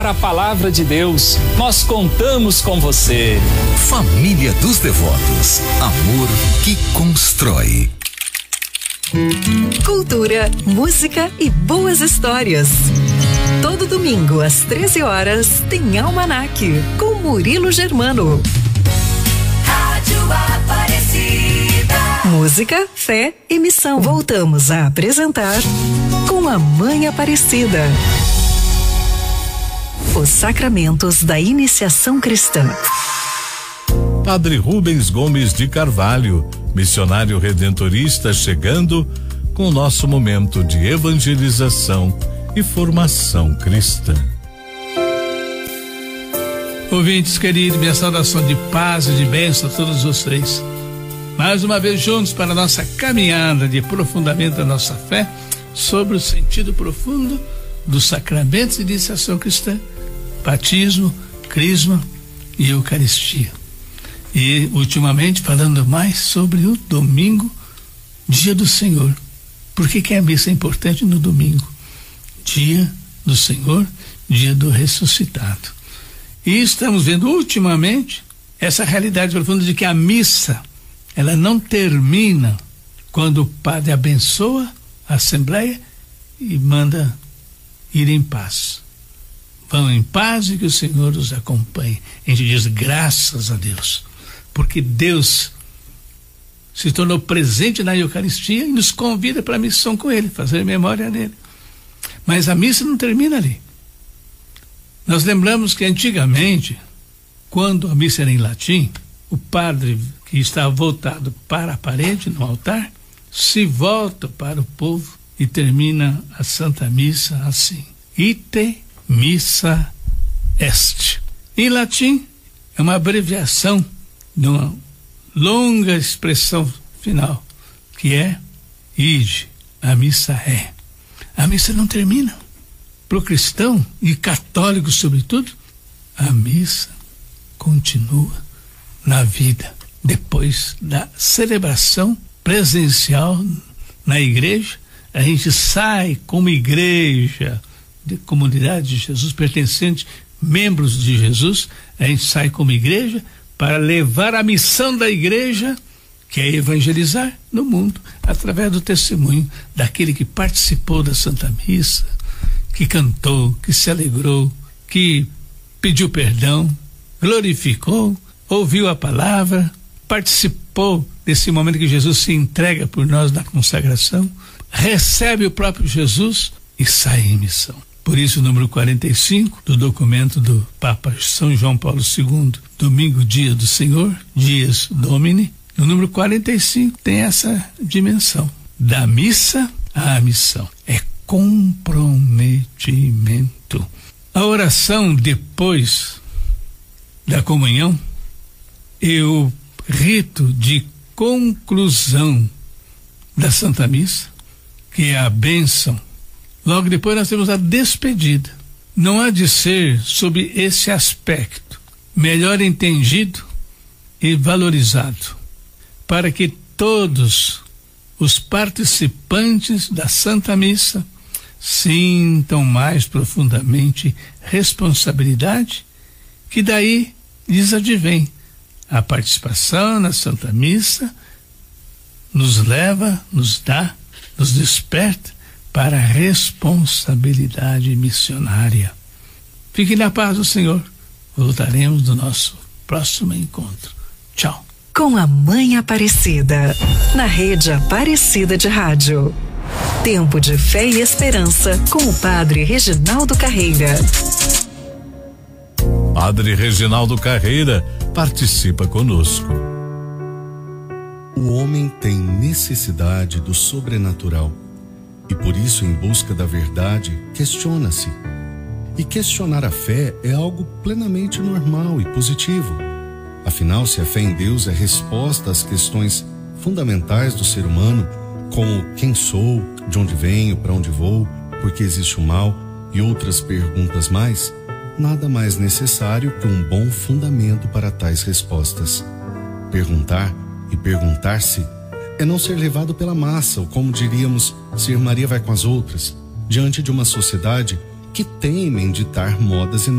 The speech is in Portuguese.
A palavra de Deus, nós contamos com você. Família dos Devotos, amor que constrói. Cultura, música e boas histórias. Todo domingo às 13 horas tem Almanaque com Murilo Germano. Rádio Aparecida. Música, fé e missão. Voltamos a apresentar Com a Mãe Aparecida. Os sacramentos da iniciação cristã. Padre Rubens Gomes de Carvalho, missionário redentorista, chegando com o nosso momento de evangelização e formação cristã. Ouvintes queridos, minha saudação de paz e de bênção a todos vocês. Mais uma vez juntos para a nossa caminhada de aprofundamento da nossa fé sobre o sentido profundo dos sacramentos de iniciação cristã: batismo, crisma e Eucaristia. E ultimamente falando mais sobre o domingo, dia do Senhor. Por que a missa é importante no domingo? Dia do Senhor, dia do ressuscitado. E estamos vendo ultimamente essa realidade profunda de que a missa, ela não termina quando o padre abençoa a assembleia e manda ir em paz. Vão em paz e que o Senhor os acompanhe. A gente diz graças a Deus, porque Deus se tornou presente na Eucaristia e nos convida para a missão com Ele, fazer memória dele. Mas a missa não termina ali. Nós lembramos que antigamente, quando a missa era em latim, o padre que estava voltado para a parede, no altar, se volta para o povo e termina a Santa Missa assim: Ite missa est. Em latim, é uma abreviação de uma longa expressão final, que é ide, a missa é. A missa não termina. Para o cristão e católico sobretudo, a missa continua na vida, depois da celebração presencial na igreja. A gente sai como igreja de comunidade de Jesus, pertencente, membros de Jesus, a gente sai como igreja para levar a missão da igreja, que é evangelizar no mundo, através do testemunho daquele que participou da Santa Missa, que cantou, que se alegrou, que pediu perdão, glorificou, ouviu a palavra, participou desse momento que Jesus se entrega por nós na consagração, recebe o próprio Jesus e sai em missão. Por isso o número 45 do documento do Papa São João Paulo II, domingo, dia do Senhor, Dies Domini, no número 45 tem essa dimensão, da missa à missão. É comprometimento. A oração depois da comunhão e o rito de conclusão da Santa Missa, que é a bênção. Logo depois nós temos a despedida. Não há de ser sob esse aspecto melhor entendido e valorizado, para que todos os participantes da Santa Missa sintam mais profundamente responsabilidade, que daí lhes advém. A participação na Santa Missa nos leva, nos dá, nos desperta para a responsabilidade missionária. Fique na paz do Senhor. Voltaremos no nosso próximo encontro. Tchau. Com a Mãe Aparecida, na Rede Aparecida de Rádio. Tempo de fé e esperança com o Padre Reginaldo Carreira. Padre Reginaldo Carreira participa conosco. O homem tem necessidade do sobrenatural e por isso, em busca da verdade, questiona-se. E questionar a fé é algo plenamente normal e positivo. Afinal, se a fé em Deus é resposta às questões fundamentais do ser humano, como quem sou, de onde venho, para onde vou, por que existe o mal e outras perguntas mais, nada mais necessário que um bom fundamento para tais respostas. Perguntar e perguntar-se é não ser levado pela massa, ou como diríamos, ser Maria vai com as outras, diante de uma sociedade que temem ditar modas